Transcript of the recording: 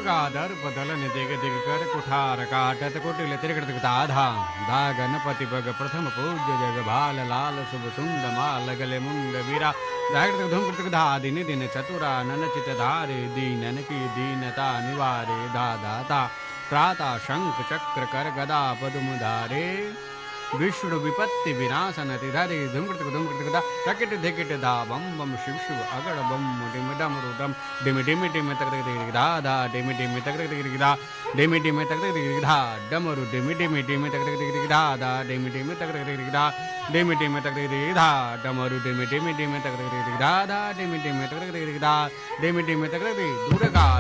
दुर्गाधर बदलन दिग दिग कर कुठार काटत कुटिल त्रिकृत धाधा धा गणपति बग प्रथम पूज्य जग भाल लाल शुभ सुंद माल गले मुंड वीरा धाकृत धूम कृत धा दिन दिन चतुरा नन चित धारे दीनन की दीनता निवारे धा दाता त्राता शंख चक्र कर गदा पदुम धारे विष्णु विपत्ति विनाशन तिधारी धूमकृत टकिट धिकिट धा बम बम शिव शिव अगड़ बम डिम डम रुडम डिम डिम डिम तक तक धा धा डिम डिम तक तक धा डिम डिम तक तक धा डमरु डिम डिम डिम तक तक धा धा डिम डिम तक तक धा डिम डिम तक तक धा डमरु डिम डिम डिम तक तक धा धा डिम डिम तक तक धा डिम डिम तक दुर्गा